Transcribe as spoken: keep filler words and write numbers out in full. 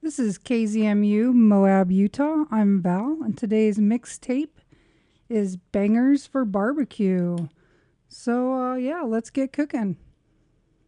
This is K Z M U, Moab, Utah. I'm Val, and today's mixtape is Bangers for Barbecue. So, uh, yeah, let's get cooking.